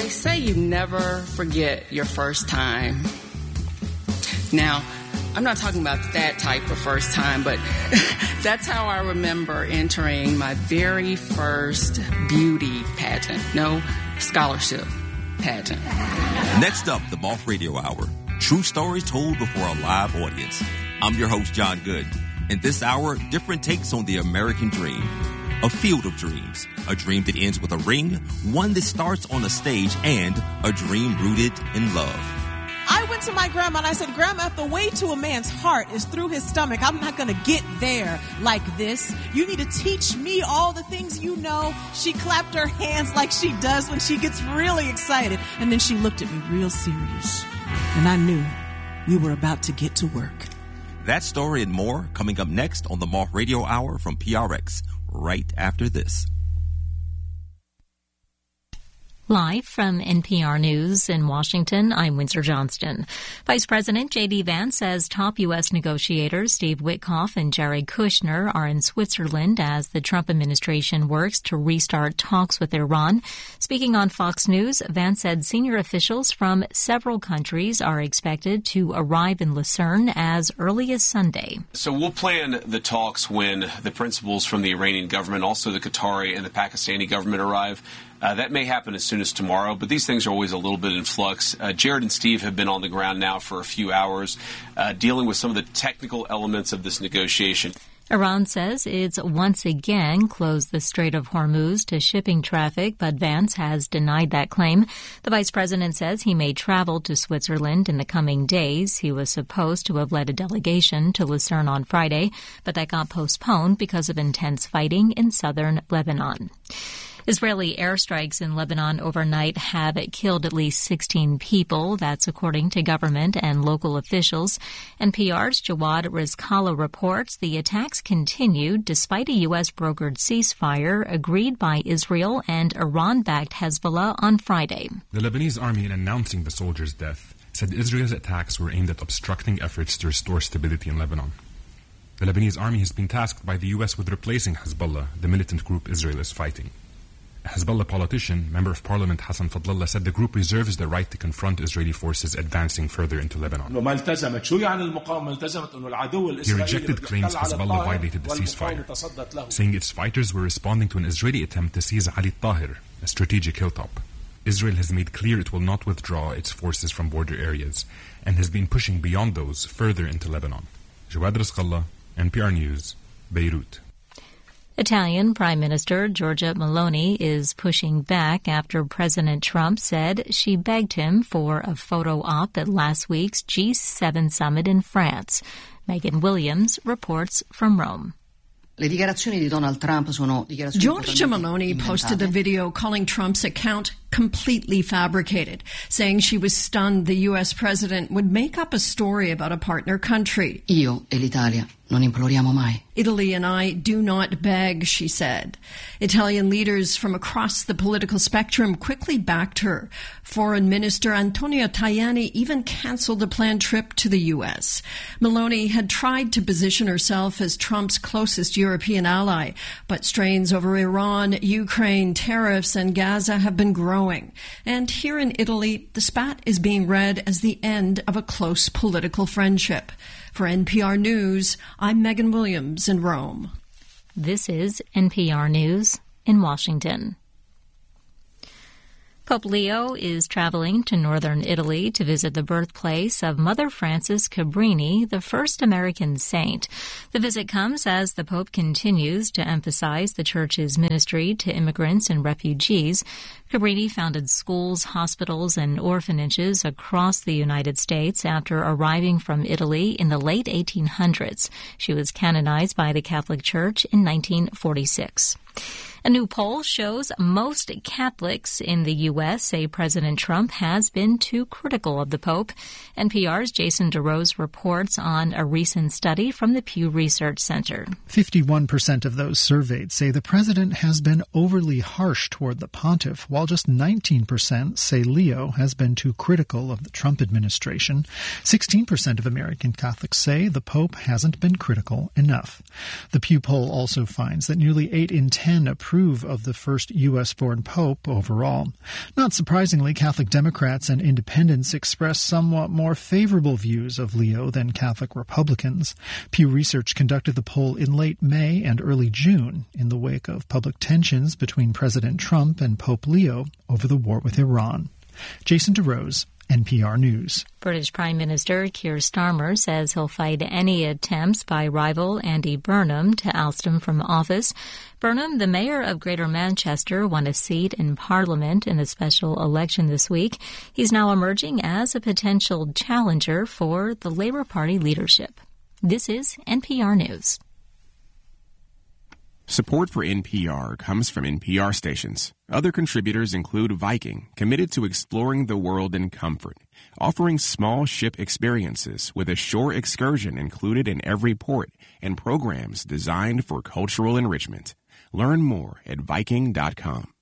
say you never forget your first time. Now, I'm not talking about that type of first time, but that's how I remember entering my very first beauty pageant. No, scholarship pageant. Next up, the Moth Radio Hour. True stories told before a live audience. I'm your host, John Good. In this hour, different takes on the American dream. A field of dreams. A dream that ends with a ring, one that starts on a stage, and a dream rooted in love. I went to my grandma and I said, Grandma, if the way to a man's heart is through his stomach, I'm not going to get there like this. You need to teach me all the things you know. She clapped her hands like she does when she gets really excited. And then she looked at me real serious. And I knew we were about to get to work. That story and more coming up next on the Moth Radio Hour from PRX, right after this. Live from NPR News in Washington, I'm Windsor Johnston. Vice President J.D. Vance says top U.S. negotiators Steve Witkoff and Jared Kushner are in Switzerland as the Trump administration works to restart talks with Iran. Speaking on Fox News, Vance said senior officials from several countries are expected to arrive in Lucerne as early as Sunday. So we'll plan the talks when the principals from the Iranian government, also the Qatari and the Pakistani government arrive. That may happen as soon as tomorrow, but these things are always a little bit in flux. Jared and Steve have been on the ground now for a few hours, dealing with some of the technical elements of this negotiation. Iran says it's once again closed the Strait of Hormuz to shipping traffic, but Vance has denied that claim. The vice president says he may travel to Switzerland in the coming days. He was supposed to have led a delegation to Lucerne on Friday, but that got postponed because of intense fighting in southern Lebanon. Israeli airstrikes in Lebanon overnight have killed at least 16 people. That's according to government and local officials. NPR's Jawad Rizkallah reports the attacks continued despite a U.S.-brokered ceasefire agreed by Israel and Iran-backed Hezbollah on Friday. The Lebanese army, in announcing the soldiers' death, said Israel's attacks were aimed at obstructing efforts to restore stability in Lebanon. The Lebanese army has been tasked by the U.S. with replacing Hezbollah, the militant group Israel is fighting. A Hezbollah politician, Member of Parliament Hassan Fadlallah, said the group reserves the right to confront Israeli forces advancing further into Lebanon. He rejected claims Hezbollah violated the ceasefire, saying its fighters were responding to an Israeli attempt to seize Ali Tahir, a strategic hilltop. Israel has made clear it will not withdraw its forces from border areas and has been pushing beyond those further into Lebanon. Jawad Rizkallah, NPR News, Beirut. Italian Prime Minister Giorgia Meloni is pushing back after President Trump said she begged him for a photo op at last week's G7 summit in France. Megan Williams reports from Rome. Giorgia Meloni posted a video calling Trump's account completely fabricated, saying she was stunned the U.S. president would make up a story about a partner country. Io e l'Italia non imploriamo mai. Italy and I do not beg, she said. Italian leaders from across the political spectrum quickly backed her. Foreign Minister Antonio Tajani even canceled a planned trip to the U.S. Meloni had tried to position herself as Trump's closest European ally, but strains over Iran, Ukraine, tariffs, and Gaza have been growing. And here in Italy, the spat is being read as the end of a close political friendship. For NPR News, I'm Megan Williams in Rome. This is NPR News in Washington. Pope Leo is traveling to northern Italy to visit the birthplace of Mother Frances Cabrini, the first American saint. The visit comes as the Pope continues to emphasize the Church's ministry to immigrants and refugees. Cabrini founded schools, hospitals, and orphanages across the United States after arriving from Italy in the late 1800s. She was canonized by the Catholic Church in 1946. A new poll shows most Catholics in the U.S. say President Trump has been too critical of the Pope. NPR's Jason DeRose reports on a recent study from the Pew Research Center. 51% of those surveyed say the president has been overly harsh toward the pontiff, while while just 19% say Leo has been too critical of the Trump administration, 16% of American Catholics say the Pope hasn't been critical enough. The Pew poll also finds that nearly 8 in 10 approve of the first U.S.-born Pope overall. Not surprisingly, Catholic Democrats and independents express somewhat more favorable views of Leo than Catholic Republicans. Pew Research conducted the poll in late May and early June in the wake of public tensions between President Trump and Pope Leo over the war with Iran. Jason DeRose, NPR News. British Prime Minister Keir Starmer says he'll fight any attempts by rival Andy Burnham to oust him from office. Burnham, the mayor of Greater Manchester, won a seat in Parliament in a special election this week. He's now emerging as a potential challenger for the Labour Party leadership. This is NPR News. Support for NPR comes from NPR stations. Other contributors include Viking, committed to exploring the world in comfort, offering small ship experiences with a shore excursion included in every port and programs designed for cultural enrichment. Learn more at Viking.com.